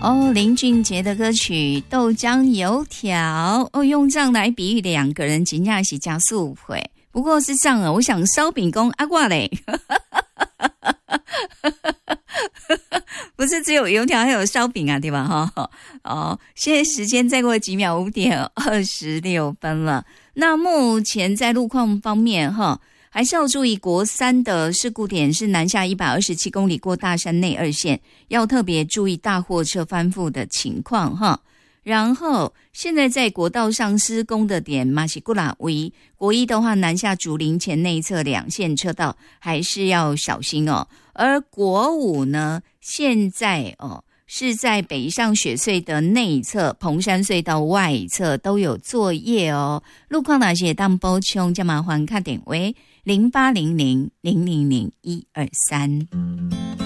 哦，林俊杰的歌曲《豆浆油条》哦，用这样来比喻两个人真正是加速会。不过是这样啊，我想烧饼公阿挂嘞，不是只有油条还有烧饼啊，对吧？哈哦，现在时间再过几秒，5:26了。那目前在路况方面，哈。还是要注意国三的事故点是南下127公里过大山内2线，要特别注意大货车翻覆的情况哈。然后现在在国道上施工的点马西古拉维国一的话，南下竹林前内侧2线车道还是要小心哦。而国五呢，现在是在北上雪隧的内侧、蓬山隧道外侧都有作业哦。路况哪些当补充，就麻烦看点为0800000123。